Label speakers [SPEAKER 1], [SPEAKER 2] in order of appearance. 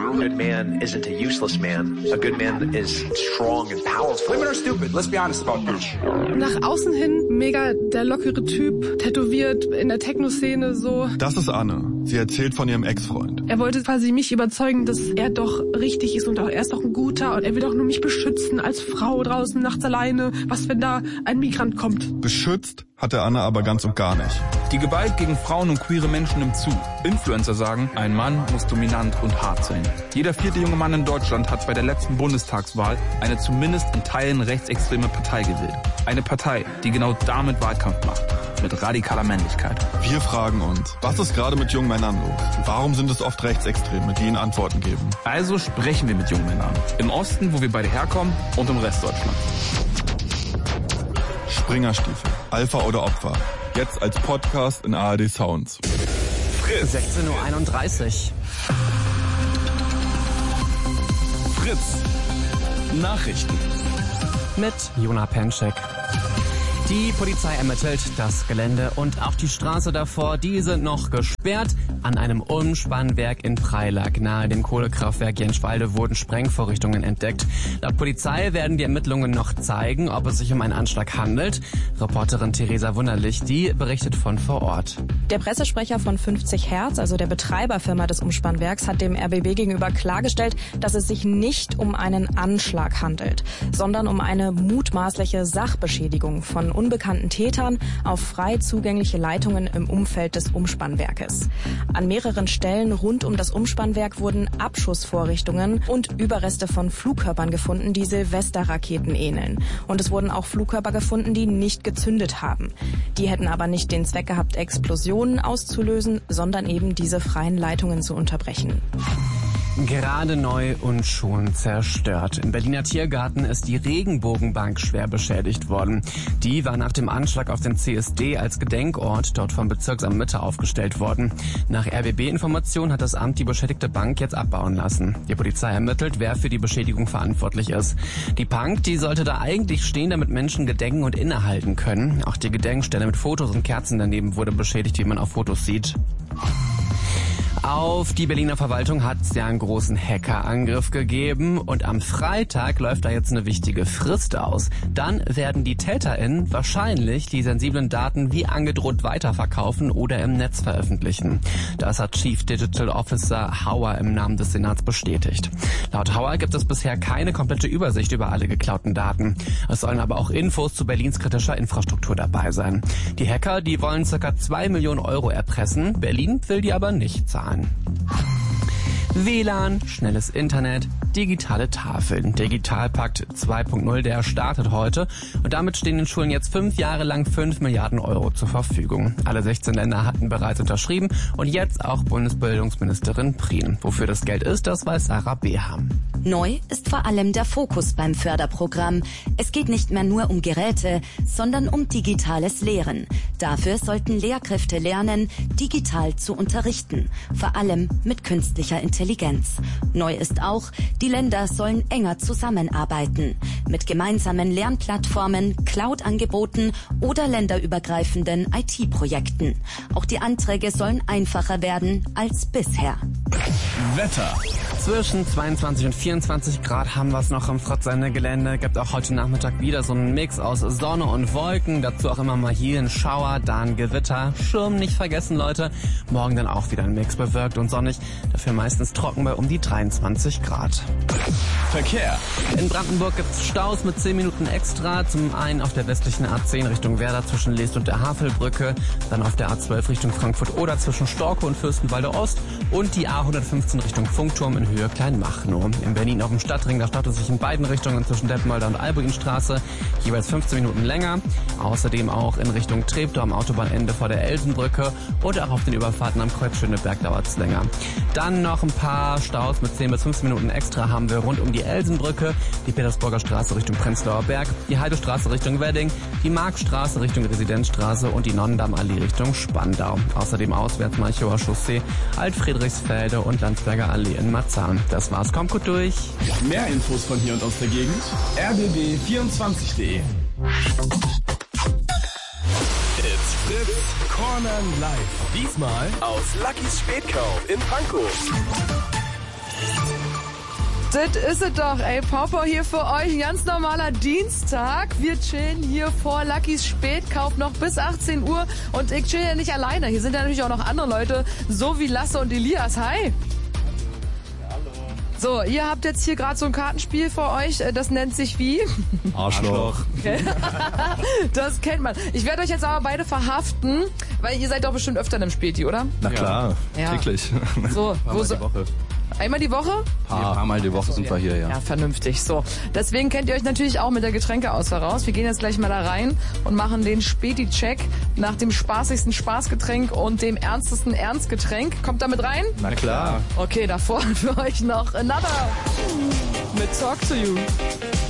[SPEAKER 1] A good man isn't a useless man. A good man is strong and powerful.
[SPEAKER 2] Women are stupid. Let's be honest about this.
[SPEAKER 3] Nach außen hin mega der lockere Typ, tätowiert in der Techno-Szene so.
[SPEAKER 4] Das ist Anne. Sie erzählt von ihrem Ex-Freund.
[SPEAKER 3] Er wollte quasi mich überzeugen, dass er doch richtig ist und auch er ist doch ein guter und er will doch nur mich beschützen als Frau draußen nachts alleine. Was, wenn da ein Migrant kommt?
[SPEAKER 4] Beschützt hat er Anne aber ganz und gar nicht.
[SPEAKER 5] Die Gewalt gegen Frauen und queere Menschen nimmt zu. Influencer sagen, ein Mann muss dominant und hart sein. Jeder 4. junge Mann in Deutschland hat bei der letzten Bundestagswahl eine zumindest in Teilen rechtsextreme Partei gewählt. Eine Partei, die genau damit Wahlkampf macht. Mit radikaler Männlichkeit.
[SPEAKER 4] Wir fragen uns, was ist gerade mit jungen Männern los? Warum sind es oft Rechtsextreme, die ihnen Antworten geben?
[SPEAKER 5] Also sprechen wir mit jungen Männern. Im Osten, wo wir beide herkommen, und im Rest Deutschlands.
[SPEAKER 4] Springerstiefel, Alpha oder Opfer. Jetzt als Podcast in ARD Sounds.
[SPEAKER 6] Fritz. 16:31 Uhr.
[SPEAKER 7] Fritz. Nachrichten.
[SPEAKER 6] Mit Jona Penczek. Die Polizei ermittelt das Gelände und auch die Straße davor, die sind noch gesperrt. An einem Umspannwerk in Preilack nahe dem Kohlekraftwerk Jenschwalde wurden Sprengvorrichtungen entdeckt. Laut Polizei werden die Ermittlungen noch zeigen, ob es sich um einen Anschlag handelt. Reporterin Theresa Wunderlich, die berichtet von vor Ort.
[SPEAKER 8] Der Pressesprecher von 50 Hertz, also der Betreiberfirma des Umspannwerks, hat dem RBB gegenüber klargestellt, dass es sich nicht um einen Anschlag handelt, sondern um eine mutmaßliche Sachbeschädigung von unbekannten Tätern auf frei zugängliche Leitungen im Umfeld des Umspannwerkes. An mehreren Stellen rund um das Umspannwerk wurden Abschussvorrichtungen und Überreste von Flugkörpern gefunden, die Silvesterraketen ähneln. Und es wurden auch Flugkörper gefunden, die nicht gezündet haben. Die hätten aber nicht den Zweck gehabt, Explosionen auszulösen, sondern eben diese freien Leitungen zu unterbrechen.
[SPEAKER 6] Gerade neu und schon zerstört. Im Berliner Tiergarten ist die Regenbogenbank schwer beschädigt worden. Die war nach dem Anschlag auf den CSD als Gedenkort dort vom Bezirksamt Mitte aufgestellt worden. Nach RBB-Information hat das Amt die beschädigte Bank jetzt abbauen lassen. Die Polizei ermittelt, wer für die Beschädigung verantwortlich ist. Die Bank, die sollte da eigentlich stehen, damit Menschen gedenken und innehalten können. Auch die Gedenkstelle mit Fotos und Kerzen daneben wurde beschädigt, wie man auf Fotos sieht. Auf die Berliner Verwaltung hat es ja einen großen Hackerangriff gegeben und am Freitag läuft da jetzt eine wichtige Frist aus. Dann werden die TäterInnen wahrscheinlich die sensiblen Daten wie angedroht weiterverkaufen oder im Netz veröffentlichen. Das hat Chief Digital Officer Hauer im Namen des Senats bestätigt. Laut Hauer gibt es bisher keine komplette Übersicht über alle geklauten Daten. Es sollen aber auch Infos zu Berlins kritischer Infrastruktur dabei sein. Die Hacker, die wollen ca. 2 Millionen Euro erpressen. Berlin will die aber nicht zahlen. WLAN, schnelles Internet, digitale Tafeln. Digitalpakt 2.0, der startet heute und damit stehen den Schulen jetzt 5 Jahre lang 5 Milliarden Euro zur Verfügung. Alle 16 Länder hatten bereits unterschrieben und jetzt auch Bundesbildungsministerin Prien. Wofür das Geld ist, das weiß Sarah Beham.
[SPEAKER 9] Neu ist vor allem der Fokus beim Förderprogramm. Es geht nicht mehr nur um Geräte, sondern um digitales Lehren. Dafür sollten Lehrkräfte lernen, digital zu unterrichten, vor allem mit künstlicher Intelligenz. Neu ist auch, die Länder sollen enger zusammenarbeiten, mit gemeinsamen Lernplattformen, Cloud-Angeboten oder länderübergreifenden IT-Projekten. Auch die Anträge sollen einfacher werden als bisher.
[SPEAKER 7] Wetter.
[SPEAKER 6] Zwischen 22 und 24 Grad haben wir es noch im Fritz-Sende-Gelände. Gibt auch heute Nachmittag wieder so einen Mix aus Sonne und Wolken. Dazu auch immer mal hier ein Schauer, da ein Gewitter. Schirm nicht vergessen, Leute. Morgen dann auch wieder ein Mix, bewölkt und sonnig. Dafür meistens trocken bei um die 23 Grad.
[SPEAKER 7] Verkehr.
[SPEAKER 6] In Brandenburg gibt es Staus mit 10 Minuten extra. Zum einen auf der westlichen A10 Richtung Werder zwischen Leest und der Havelbrücke. Dann auf der A12 Richtung Frankfurt oder zwischen Storke und Fürstenwalde Ost. Und die A115 Richtung Funkturm in Höhe Kleinmachnow. In Berlin auf dem Stadtring, da staut es sich in beiden Richtungen zwischen Detmolder und Albuinstraße. Jeweils 15 Minuten länger. Außerdem auch in Richtung Treptow am Autobahnende vor der Elsenbrücke. Und auch auf den Überfahrten am Kreuz Schöneberg dauert es länger. Dann noch ein paar Staus mit 10 bis 15 Minuten extra haben wir rund um die Elsenbrücke, die Petersburger Straße Richtung Prenzlauer Berg, die Heidestraße Richtung Wedding, die Markstraße Richtung Residenzstraße und die Nonnendammallee Richtung Spandau. Außerdem auswärts Malchower Chaussee, Altfriedrichsfelde und Landsberger Allee in Marzahn. Das war's, kommt gut durch.
[SPEAKER 7] Mehr Infos von hier und aus der Gegend. rbb24.de. It's Fritz Corner Live. Diesmal aus Luckys Spätkauf in Pankow.
[SPEAKER 10] Das ist es doch, ey. Popo hier für euch. Ein ganz normaler Dienstag. Wir chillen hier vor Luckys Spätkauf noch bis 18 Uhr. Und ich chill ja nicht alleine. Hier sind ja natürlich auch noch andere Leute, so wie Lasse und Elias. Hi. So, ihr habt jetzt hier gerade so ein Kartenspiel für euch, das nennt sich wie?
[SPEAKER 4] Arschloch.
[SPEAKER 10] Okay. Das kennt man. Ich werde euch jetzt aber beide verhaften, weil ihr seid doch bestimmt öfter im Späti, oder?
[SPEAKER 4] Na klar,
[SPEAKER 10] Ja.
[SPEAKER 4] täglich.
[SPEAKER 10] So, wo so?
[SPEAKER 5] Die Woche.
[SPEAKER 10] Einmal die Woche?
[SPEAKER 5] Ein paar Mal die Woche sind wir hier, ja.
[SPEAKER 10] Ja, vernünftig. So, deswegen kennt ihr euch natürlich auch mit der Getränkeauswahl raus. Wir gehen jetzt gleich mal da rein und machen den Späti-Check nach dem spaßigsten Spaßgetränk und dem ernstesten Ernstgetränk. Kommt da mit rein?
[SPEAKER 5] Na klar.
[SPEAKER 10] Okay, davor für euch noch Another mit Talk to You.